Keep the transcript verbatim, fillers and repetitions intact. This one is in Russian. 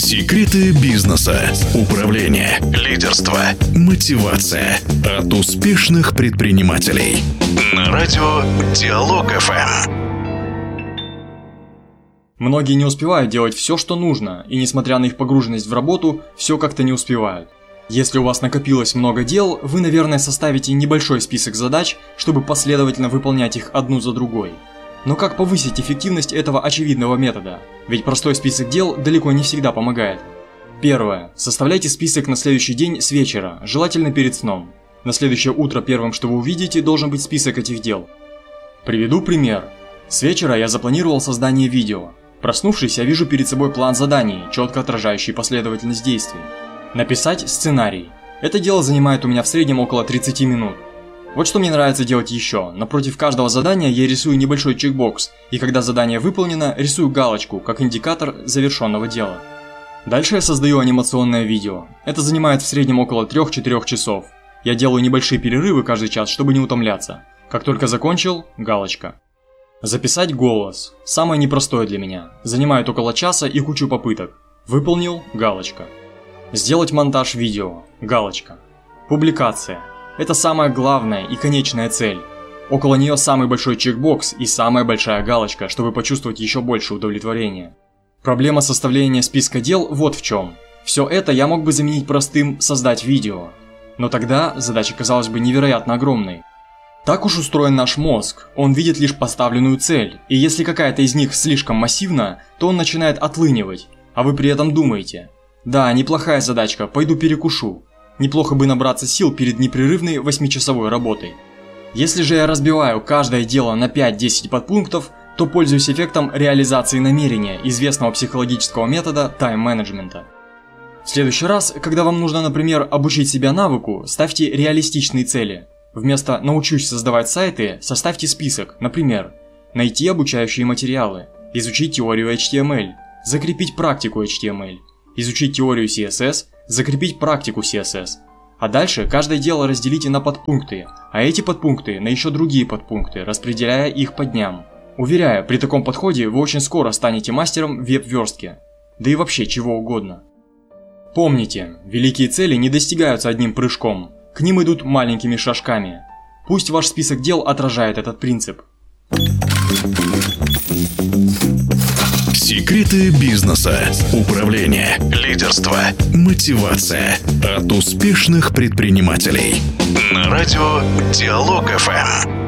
Секреты бизнеса, управления, лидерства, мотивация от успешных предпринимателей. На радио Диалог эф эм. Многие не успевают делать все, что нужно, и несмотря на их погруженность в работу, все как-то не успевают. Если у вас накопилось много дел, вы, наверное, составите небольшой список задач, чтобы последовательно выполнять их одну за другой. Но как повысить эффективность этого очевидного метода? Ведь простой список дел далеко не всегда помогает. Первое. Составляйте список на следующий день с вечера, желательно перед сном. На следующее утро первым, что вы увидите, должен быть список этих дел. Приведу пример. С вечера я запланировал создание видео. Проснувшись, я вижу перед собой план заданий, четко отражающий последовательность действий. Написать сценарий. Это дело занимает у меня в среднем около тридцати минут. Вот что мне нравится делать еще. Напротив каждого задания я рисую небольшой чекбокс, и когда задание выполнено, рисую галочку, как индикатор завершенного дела. Дальше я создаю анимационное видео. Это занимает в среднем около трёх-четырёх часов. Я делаю небольшие перерывы каждый час, чтобы не утомляться. Как только закончил, галочка. Записать голос. Самое непростое для меня. Занимает около часа и кучу попыток. Выполнил, галочка. Сделать монтаж видео, галочка. Публикация. Это самая главная и конечная цель. Около нее самый большой чекбокс и самая большая галочка, чтобы почувствовать еще больше удовлетворения. Проблема составления списка дел вот в чем. Все это я мог бы заменить простым «создать видео». Но тогда задача казалась бы невероятно огромной. Так уж устроен наш мозг, он видит лишь поставленную цель, и если какая-то из них слишком массивна, то он начинает отлынивать, а вы при этом думаете: «Да, неплохая задачка, пойду перекушу». Неплохо бы набраться сил перед непрерывной восьмичасовой работой. Если же я разбиваю каждое дело на пять-десять подпунктов, то пользуюсь эффектом реализации намерения, известного психологического метода тайм-менеджмента. В следующий раз, когда вам нужно, например, обучить себя навыку, ставьте реалистичные цели. Вместо «научусь создавать сайты» составьте список, например, найти обучающие материалы, изучить теорию эйч ти эм эль, закрепить практику эйч ти эм эль, изучить теорию си эс эс, закрепить практику си эс эс. А дальше каждое дело разделите на подпункты, а эти подпункты на еще другие подпункты, распределяя их по дням. Уверяю, при таком подходе вы очень скоро станете мастером веб-верстки, да и вообще чего угодно. Помните, великие цели не достигаются одним прыжком, к ним идут маленькими шажками. Пусть ваш список дел отражает этот принцип. Секреты бизнеса, управления, лидерства, мотивация от успешных предпринимателей. На радио Диалог эф эм.